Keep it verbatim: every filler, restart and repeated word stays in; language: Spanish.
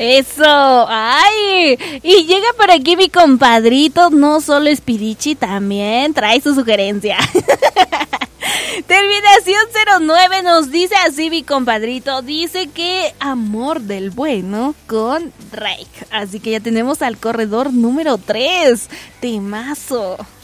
Eso, ay, y llega por aquí mi compadrito, no solo Spirichi, también trae su sugerencia. Terminación cero nueve nos dice así mi compadrito, dice que Amor del Bueno con Drake. Así que ya tenemos al corredor número tres, temazo.